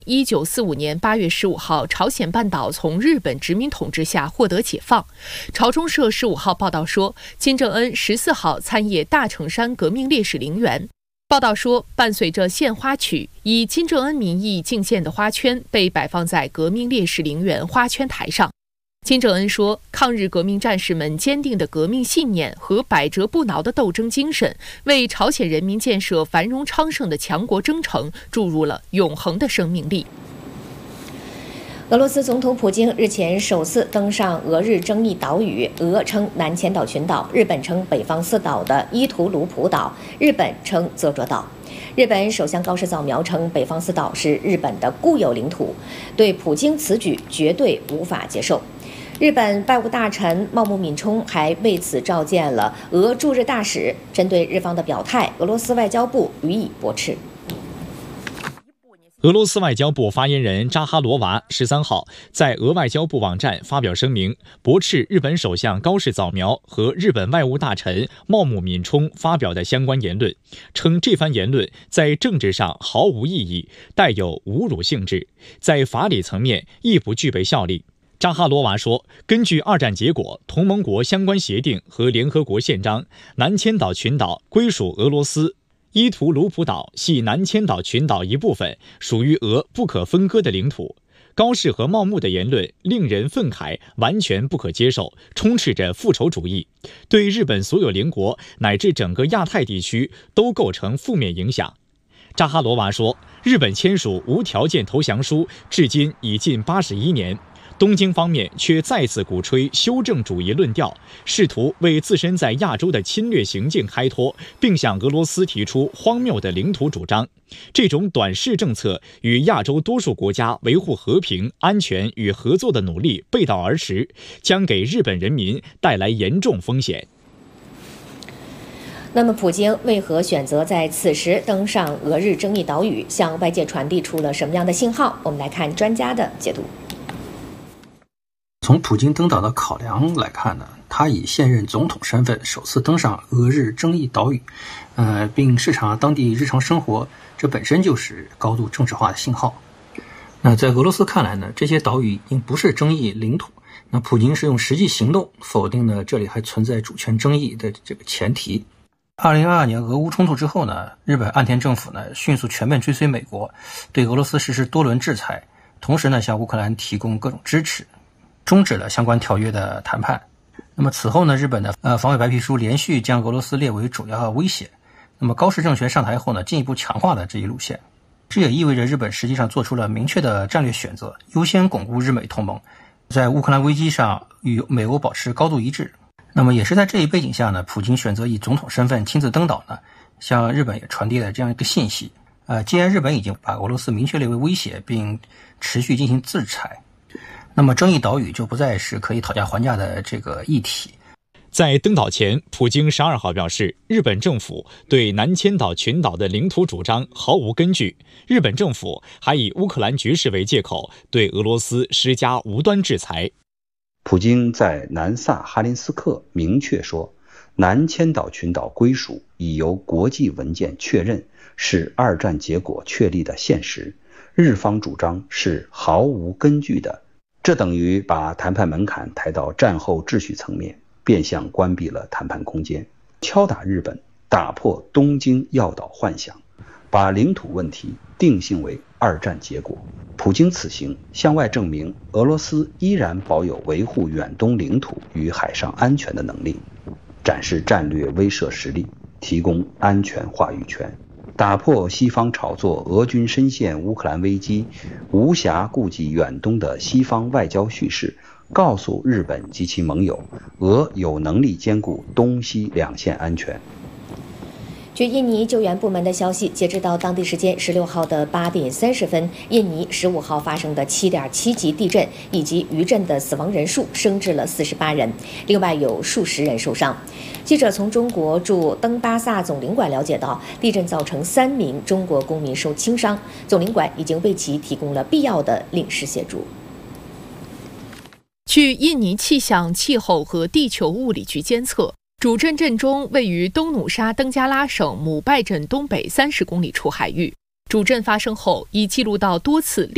1945年8月15号，朝鲜半岛从日本殖民统治下获得解放。朝中社15号报道说，金正恩14号参谒大城山革命烈士陵园。报道说，伴随着献花曲，以金正恩名义敬献的花圈被摆放在革命烈士陵园花圈台上。金正恩说，抗日革命战士们坚定的革命信念和百折不挠的斗争精神，为朝鲜人民建设繁荣昌盛的强国征程注入了永恒的生命力。 俄罗斯总统普京日前首次登上俄日争议岛屿，俄称南千岛群岛，日本称北方四岛的伊图鲁普岛，日本称泽卓岛。日本首相高市早描称，北方四岛是日本的固有领土，对普京此举绝对无法接受。日本外务大臣茂木敏充还为此召见了俄驻日大使，针对日方的表态，俄罗斯外交部予以驳斥。 俄罗斯外交部发言人扎哈罗娃13号在俄外交部网站发表声明，驳斥日本首相高市早苗和日本外务大臣茂木敏充发表的相关言论，称这番言论在政治上毫无意义，带有侮辱性质，在法理层面亦不具备效力。扎哈罗娃说，根据二战结果、同盟国相关协定和联合国宪章，南千岛群岛归属俄罗斯，伊图鲁普岛系南千岛群岛一部分，属于俄不可分割的领土。高市和茂木的言论令人愤慨，完全不可接受，充斥着复仇主义，对日本所有邻国乃至整个亚太地区都构成负面影响。扎哈罗娃说，日本签署无条件投降书至今已近81年，东京方面却再次鼓吹修正主义论调，试图为自身在亚洲的侵略行径开脱，并向俄罗斯提出荒谬的领土主张。这种短视政策与亚洲多数国家维护和平、安全与合作的努力背道而驰，将给日本人民带来严重风险。 那么，普京为何选择在此时登上俄日争议岛屿，向外界传递出了什么样的信号？我们来看专家的解读。 从普京登岛的考量来看呢，他以现任总统身份首次登上俄日争议岛屿，并视察当地日常生活，这本身就是高度政治化的信号。那在俄罗斯看来呢，这些岛屿已经不是争议领土，那普京是用实际行动否定了这里还存在主权争议的这个前提。2022年俄乌冲突之后呢，日本岸田政府呢迅速全面追随美国，对俄罗斯实施多轮制裁，同时呢向乌克兰提供各种支持，终止了相关条约的谈判。那么此后呢，日本的防卫白皮书连续将俄罗斯列为主要威胁。那么高市政权上台后呢，进一步强化了这一路线。这也意味着日本实际上做出了明确的战略选择，优先巩固日美同盟，在乌克兰危机上与美欧保持高度一致。那么也是在这一背景下呢，普京选择以总统身份亲自登岛呢，向日本也传递了这样一个信息。既然日本已经把俄罗斯明确列为威胁，并持续进行制裁，那么争议岛屿就不再是可以讨价还价的这个议题。 在登岛前，普京12号表示，日本政府对南千岛群岛的领土主张毫无根据。日本政府还以乌克兰局势为借口，对俄罗斯施加无端制裁。 普京在南萨哈林斯克明确说，南千岛群岛归属已由国际文件确认，是二战结果确立的现实，日方主张是毫无根据的。这等于把谈判门槛抬到战后秩序层面，变相关闭了谈判空间，敲打日本，打破东京要岛幻想，把领土问题定性为二战结果。普京此行向外证明，俄罗斯依然保有维护远东领土与海上安全的能力，展示战略威慑实力，提供安全话语权，打破西方炒作俄军深陷乌克兰危机，无暇顾及远东的西方外交叙事，告诉日本及其盟友，俄有能力兼顾东西两线安全。 据印尼救援部门的消息，截止到当地时间16号的8点30分，印尼15号发生的7.7级地震以及余震的死亡人数升至了48人，另外有数十人受伤。记者从中国驻登巴萨总领馆了解到，地震造成3名中国公民受轻伤，总领馆已经为其提供了必要的领事协助。 据印尼气象、气候和地球物理局监测，主震震中位于东努沙登加拉省姆拜镇东北30公里处海域。主震发生后，已记录到多次